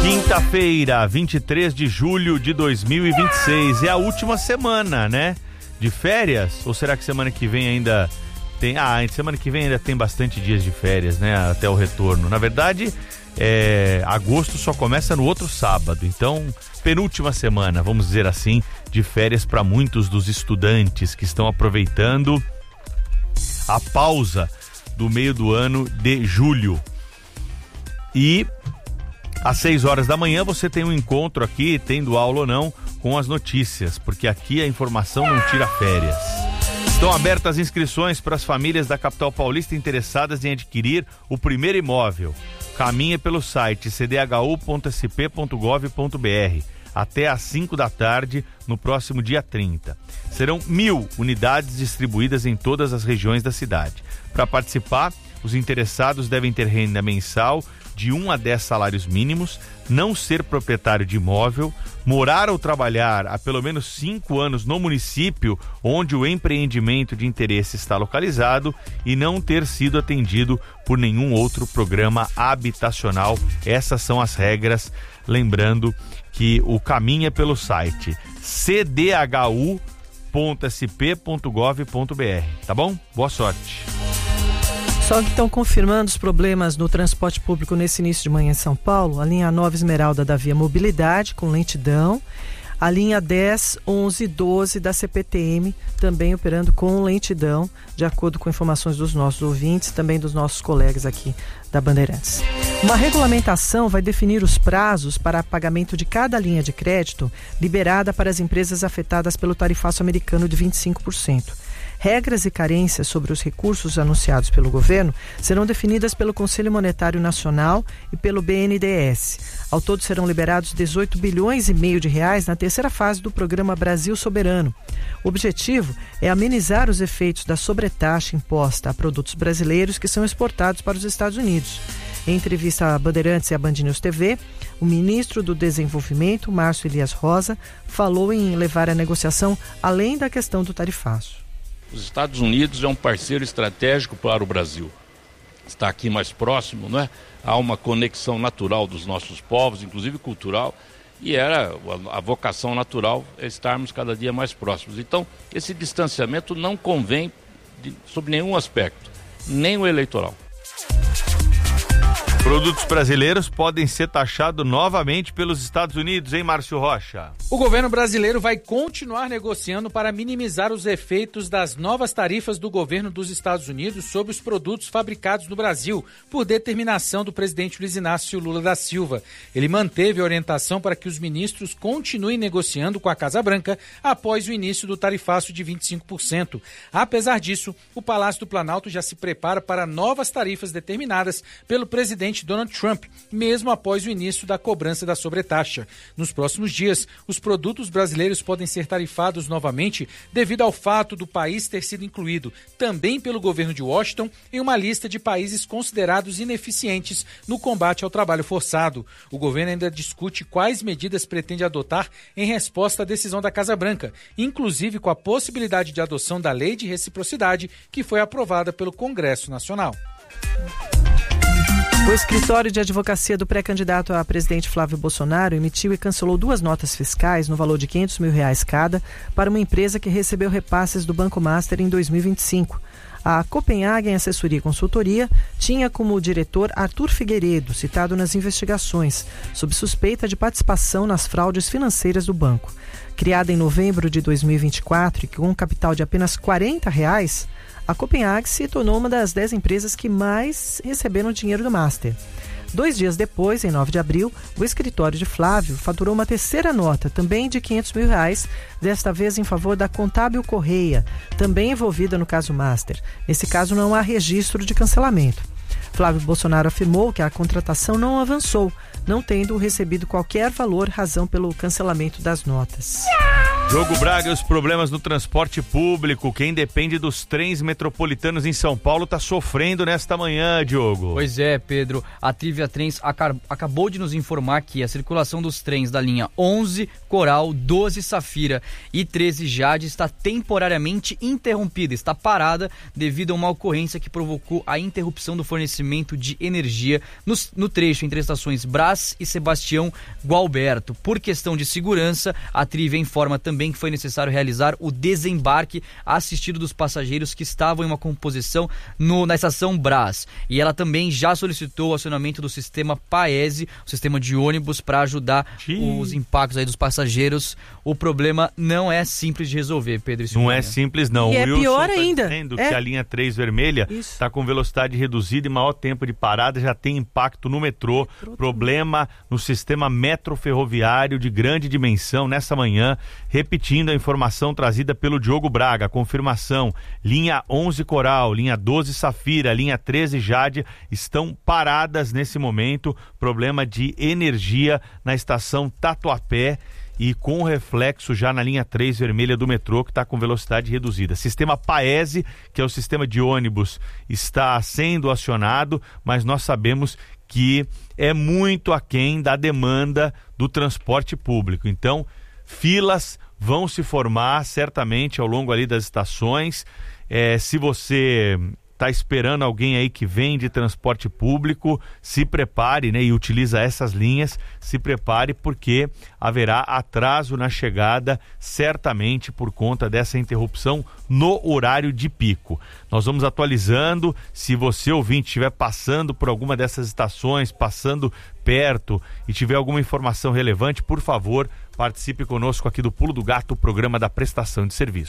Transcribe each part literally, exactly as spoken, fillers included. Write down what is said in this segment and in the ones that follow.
Quinta-feira, vinte e três de julho de dois mil e vinte e seis. É a última semana, né? De férias? Ou será que semana que vem ainda tem... Ah, semana que vem ainda tem bastante dias de férias, né? Até o retorno. Na verdade, é... agosto só começa no outro sábado. Então, penúltima semana, vamos dizer assim, de férias para muitos dos estudantes que estão aproveitando a pausa do meio do ano de julho. E às seis horas da manhã você tem um encontro aqui, tendo aula ou não, com as notícias, porque aqui a informação não tira férias. Estão abertas as inscrições para as famílias da capital paulista interessadas em adquirir o primeiro imóvel. Caminhe pelo site c d h u ponto s p ponto gov ponto b r até às cinco da tarde no próximo dia trinta. Serão mil unidades distribuídas em todas as regiões da cidade. Para participar, os interessados devem ter renda mensal de um a dez salários mínimos, não ser proprietário de imóvel, morar ou trabalhar há pelo menos cinco anos no município onde o empreendimento de interesse está localizado e não ter sido atendido por nenhum outro programa habitacional. Essas são as regras, lembrando que o caminho é pelo site c d h u ponto s p ponto gov ponto b r, tá bom? Boa sorte. Só que estão confirmando os problemas no transporte público nesse início de manhã em São Paulo. A linha nove Esmeralda da Via Mobilidade, com lentidão. A linha dez, onze e doze da C P T M, também operando com lentidão, de acordo com informações dos nossos ouvintes, também dos nossos colegas aqui da Bandeirantes. Uma regulamentação vai definir os prazos para pagamento de cada linha de crédito liberada para as empresas afetadas pelo tarifaço americano de vinte e cinco por cento. Regras e carências sobre os recursos anunciados pelo governo serão definidas pelo Conselho Monetário Nacional e pelo B N D E S. Ao todo serão liberados dezoito bilhões e meio de reais na terceira fase do programa Brasil Soberano. O objetivo é amenizar os efeitos da sobretaxa imposta a produtos brasileiros que são exportados para os Estados Unidos. Em entrevista à Bandeirantes e à Band News T V, o ministro do Desenvolvimento, Márcio Elias Rosa, falou em levar a negociação além da questão do tarifaço. Os Estados Unidos é um parceiro estratégico para o Brasil. Está aqui mais próximo, não é? Há uma conexão natural dos nossos povos, inclusive cultural, e era a vocação natural é estarmos cada dia mais próximos. Então, esse distanciamento não convém de, sob nenhum aspecto, nem o eleitoral. Produtos brasileiros podem ser taxados novamente pelos Estados Unidos, hein, Márcio Rocha? O governo brasileiro vai continuar negociando para minimizar os efeitos das novas tarifas do governo dos Estados Unidos sobre os produtos fabricados no Brasil, por determinação do presidente Luiz Inácio Lula da Silva. Ele manteve a orientação para que os ministros continuem negociando com a Casa Branca após o início do tarifaço de vinte e cinco por cento. Apesar disso, o Palácio do Planalto já se prepara para novas tarifas determinadas pelo presidente Donald Trump, mesmo após o início da cobrança da sobretaxa. Nos próximos dias, os produtos brasileiros podem ser tarifados novamente devido ao fato do país ter sido incluído também pelo governo de Washington em uma lista de países considerados ineficientes no combate ao trabalho forçado. O governo ainda discute quais medidas pretende adotar em resposta à decisão da Casa Branca, inclusive com a possibilidade de adoção da lei de reciprocidade que foi aprovada pelo Congresso Nacional. O escritório de advocacia do pré-candidato a presidente Flávio Bolsonaro emitiu e cancelou duas notas fiscais no valor de quinhentos mil reais cada para uma empresa que recebeu repasses do Banco Master em dois mil e vinte e cinco. A Copenhagen Assessoria e Consultoria tinha como diretor Arthur Figueiredo, citado nas investigações, sob suspeita de participação nas fraudes financeiras do banco. Criada em novembro de dois mil e vinte e quatro e com um capital de apenas quarenta reais, a Copenhagen se tornou uma das dez empresas que mais receberam dinheiro do Master. Dois dias depois, em nove de abril, o escritório de Flávio faturou uma terceira nota, também de quinhentos mil reais, desta vez em favor da Contábil Correia, também envolvida no caso Master. Nesse caso, não há registro de cancelamento. Flávio Bolsonaro afirmou que a contratação não avançou, não tendo recebido qualquer valor, razão pelo cancelamento das notas. Diogo Braga e os problemas no transporte público. Quem depende dos trens metropolitanos em São Paulo está sofrendo nesta manhã, Diogo. Pois é, Pedro. A Trivia Trens acar- acabou de nos informar que a circulação dos trens da linha onze Coral, doze Safira e treze Jade está temporariamente interrompida, está parada devido a uma ocorrência que provocou a interrupção do fornecimento de energia no, no trecho entre as estações Brás e Sebastião Gualberto. Por questão de segurança, a Trivia informa também que foi necessário realizar o desembarque assistido dos passageiros que estavam em uma composição no, na estação Brás. E ela também já solicitou o acionamento do sistema Paese, o sistema de ônibus, para ajudar Sim. os impactos aí dos passageiros. O problema não é simples de resolver, Pedro. Não é simples, não. E o é Wilson pior tá ainda. dizendo é. que a linha três vermelha está com velocidade reduzida e maior tempo de parada, já tem impacto no metrô. metrô problema no sistema metroferroviário de grande dimensão nessa manhã. Repetindo a informação trazida pelo Diogo Braga, confirmação, linha onze Coral, linha doze Safira, linha treze Jade estão paradas nesse momento, problema de energia na estação Tatuapé e com reflexo já na linha três vermelha do metrô, que está com velocidade reduzida. Sistema Paese, que é o sistema de ônibus, está sendo acionado, mas nós sabemos que é muito aquém da demanda do transporte público. Então, filas vão se formar certamente ao longo ali das estações. É, se você está esperando alguém aí que vem de transporte público, se prepare, né, e utiliza essas linhas, se prepare porque haverá atraso na chegada, certamente por conta dessa interrupção no horário de pico. Nós vamos atualizando, se você ouvinte estiver passando por alguma dessas estações, passando perto e tiver alguma informação relevante, por favor, participe conosco aqui do Pulo do Gato, o programa da prestação de serviço.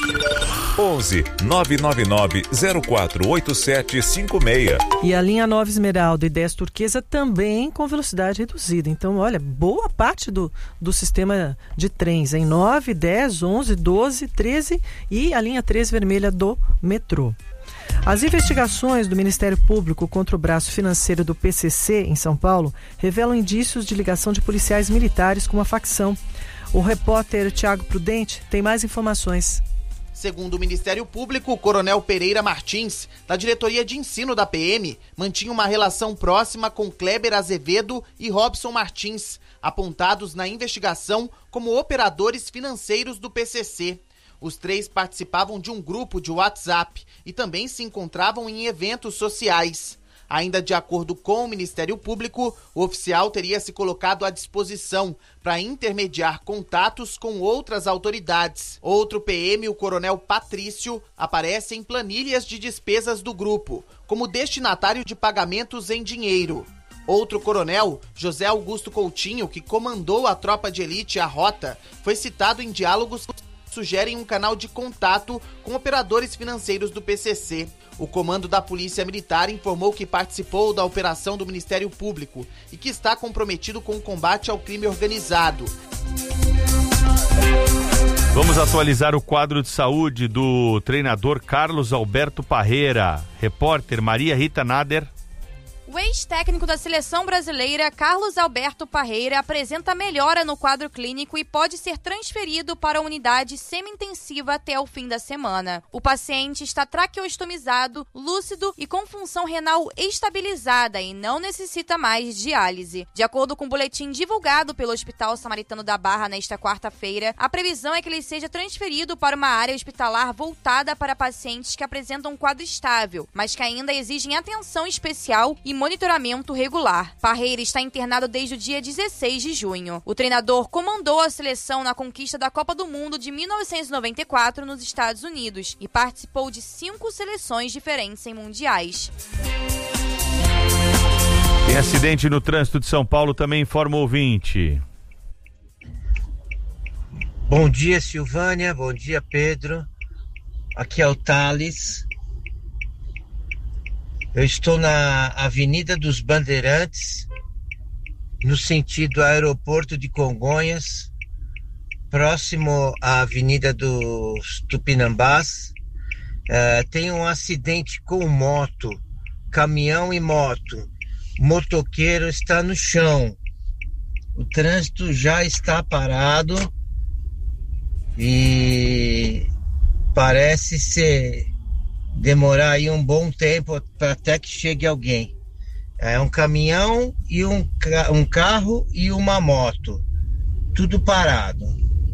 onze nove nove nove zero quatro oito sete cinco seis. E a linha nove Esmeralda e dez Turquesa também com velocidade reduzida. Então, olha, boa parte do, do sistema de trens em nove, dez, onze, doze, treze e a linha três vermelha do metrô. As investigações do Ministério Público contra o braço financeiro do P C C em São Paulo revelam indícios de ligação de policiais militares com uma facção. O repórter Tiago Prudente tem mais informações. Segundo o Ministério Público, o coronel Pereira Martins, da Diretoria de Ensino da P M, mantinha uma relação próxima com Kleber Azevedo e Robson Martins, apontados na investigação como operadores financeiros do P C C. Os três participavam de um grupo de WhatsApp e também se encontravam em eventos sociais. Ainda de acordo com o Ministério Público, o oficial teria se colocado à disposição para intermediar contatos com outras autoridades. Outro P M, o coronel Patrício, aparece em planilhas de despesas do grupo, como destinatário de pagamentos em dinheiro. Outro coronel, José Augusto Coutinho, que comandou a tropa de elite A Rota, foi citado em diálogos que sugerem um canal de contato com operadores financeiros do P C C. O comando da Polícia Militar informou que participou da operação do Ministério Público e que está comprometido com o combate ao crime organizado. Vamos atualizar o quadro de saúde do treinador Carlos Alberto Parreira. Repórter Maria Rita Nader. O ex-técnico da seleção brasileira, Carlos Alberto Parreira, apresenta melhora no quadro clínico e pode ser transferido para a unidade semi-intensiva até o fim da semana. O paciente está traqueostomizado, lúcido e com função renal estabilizada e não necessita mais diálise. De acordo com o boletim divulgado pelo Hospital Samaritano da Barra nesta quarta-feira, a previsão é que ele seja transferido para uma área hospitalar voltada para pacientes que apresentam um quadro estável, mas que ainda exigem atenção especial e monitoramento regular. Parreira está internado desde o dia dezesseis de junho. O treinador comandou a seleção na conquista da Copa do Mundo de mil novecentos e noventa e quatro nos Estados Unidos e participou de cinco seleções diferentes em mundiais. Tem acidente no trânsito de São Paulo, também informa o ouvinte. Bom dia, Silvânia. Bom dia, Pedro. Aqui é o Thales. Eu estou na Avenida dos Bandeirantes, no sentido aeroporto de Congonhas, próximo à Avenida dos Tupinambás. Uh, tem um acidente com moto, caminhão e moto. O motoqueiro está no chão. O trânsito já está parado e parece ser demorar aí um bom tempo até que chegue alguém. É um caminhão e um, um carro e uma moto, tudo parado.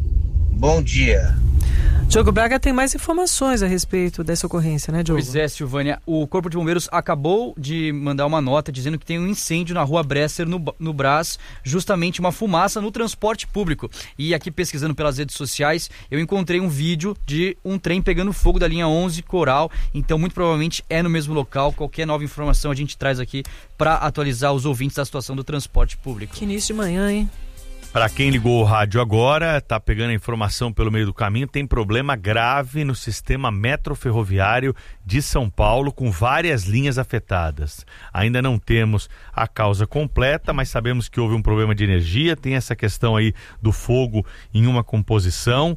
Bom dia. Diogo Braga tem mais informações a respeito dessa ocorrência, né, Diogo? Pois é, Silvânia. O Corpo de Bombeiros acabou de mandar uma nota dizendo que tem um incêndio na rua Bresser, no, no Brás, justamente uma fumaça no transporte público. E aqui, pesquisando pelas redes sociais, eu encontrei um vídeo de um trem pegando fogo da linha onze Coral. Então, muito provavelmente é no mesmo local. Qualquer nova informação a gente traz aqui para atualizar os ouvintes da situação do transporte público. Que início de manhã, hein? Para quem ligou o rádio agora, tá pegando a informação pelo meio do caminho, tem problema grave no sistema metroferroviário de São Paulo, com várias linhas afetadas. Ainda não temos a causa completa, mas sabemos que houve um problema de energia, tem essa questão aí do fogo em uma composição,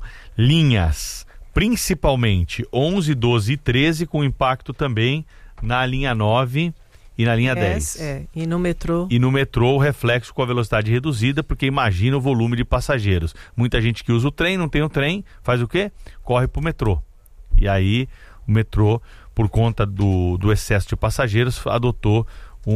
linhas principalmente onze, doze e treze, com impacto também na linha nove e na linha dez. É, e no metrô. E no metrô o reflexo com a velocidade reduzida, porque imagina o volume de passageiros. Muita gente que usa o trem, não tem o trem, faz o quê? Corre pro metrô. E aí o metrô, por conta do, do excesso de passageiros, adotou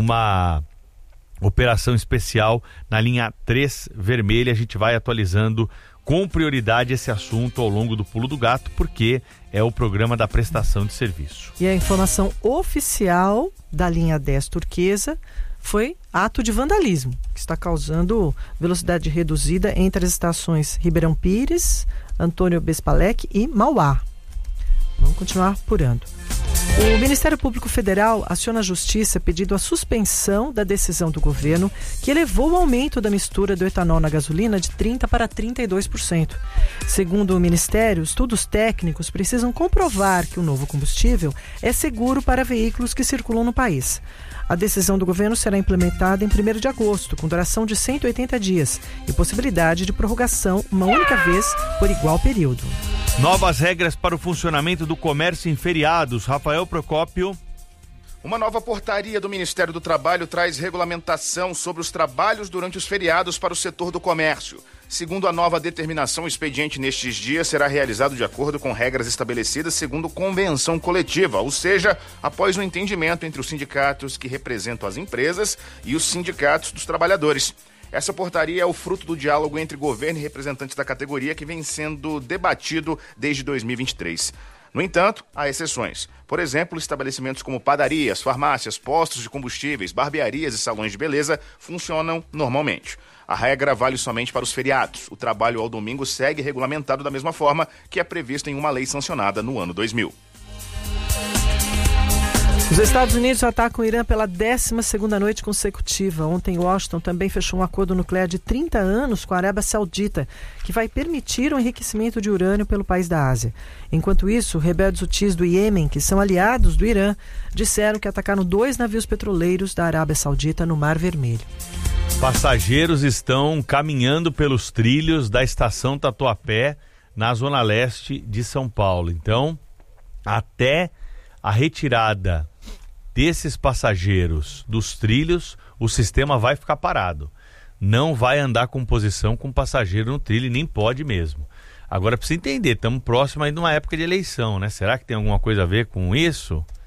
uma operação especial na linha três vermelha. A gente vai atualizando com prioridade esse assunto ao longo do Pulo do Gato, porque é o programa da prestação de serviço. E a informação oficial da linha dez turquesa foi ato de vandalismo, que está causando velocidade reduzida entre as estações Ribeirão Pires, Antônio Bespalec e Mauá. Vamos continuar apurando. O Ministério Público Federal aciona a Justiça pedindo a suspensão da decisão do governo que elevou o aumento da mistura do etanol na gasolina de trinta por cento para trinta e dois por cento. Segundo o Ministério, estudos técnicos precisam comprovar que o novo combustível é seguro para veículos que circulam no país. A decisão do governo será implementada em primeiro de agosto, com duração de cento e oitenta dias e possibilidade de prorrogação uma única vez por igual período. Novas regras para o funcionamento do comércio em feriados. Rafael Procópio. Uma nova portaria do Ministério do Trabalho traz regulamentação sobre os trabalhos durante os feriados para o setor do comércio. Segundo a nova determinação, o expediente nestes dias será realizado de acordo com regras estabelecidas segundo convenção coletiva, ou seja, após um entendimento entre os sindicatos que representam as empresas e os sindicatos dos trabalhadores. Essa portaria é o fruto do diálogo entre governo e representantes da categoria que vem sendo debatido desde dois mil e vinte e três. No entanto, há exceções. Por exemplo, estabelecimentos como padarias, farmácias, postos de combustíveis, barbearias e salões de beleza funcionam normalmente. A regra vale somente para os feriados. O trabalho ao domingo segue regulamentado da mesma forma que é previsto em uma lei sancionada no ano dois mil. Os Estados Unidos atacam o Irã pela décima segunda noite consecutiva. Ontem, Washington também fechou um acordo nuclear de trinta anos com a Arábia Saudita, que vai permitir o enriquecimento de urânio pelo país da Ásia. Enquanto isso, rebeldes hutis do Iêmen, que são aliados do Irã, disseram que atacaram dois navios petroleiros da Arábia Saudita no Mar Vermelho. Passageiros estão caminhando pelos trilhos da estação Tatuapé, na zona leste de São Paulo. Então, até a retirada desses passageiros dos trilhos, o sistema vai ficar parado. Não vai andar com posição com passageiro no trilho, nem pode mesmo. Agora precisa entender, estamos próximos aí de uma época de eleição, né? Será que tem alguma coisa a ver com isso?